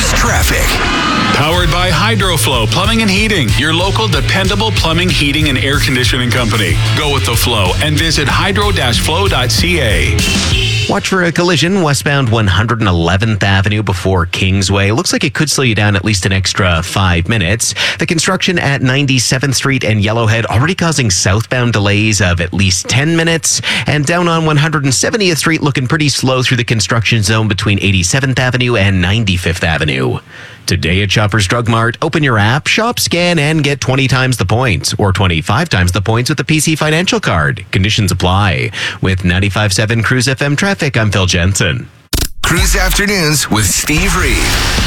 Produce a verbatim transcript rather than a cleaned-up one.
Cruise traffic. Powered by HydroFlow Plumbing and Heating, your local dependable plumbing, heating, and air conditioning company. Go with the flow and visit hydro dash flow dot c a. Watch for a collision westbound one hundred eleventh Avenue before Kingsway. Looks like it could slow you down at least an extra five minutes. The construction at ninety-seventh Street and Yellowhead already causing southbound delays of at least ten minutes. And down on one hundred seventieth Street looking pretty slow through the construction zone between eighty-seventh Avenue and ninety-fifth Avenue. Today at Shoppers Drug Mart, open your app, shop, scan, and get twenty times the points or twenty-five times the points with the P C Financial Card. Conditions apply. With ninety-five point seven Cruise F M traffic, I'm Phil Jensen. Cruise Afternoons with Steve Reed.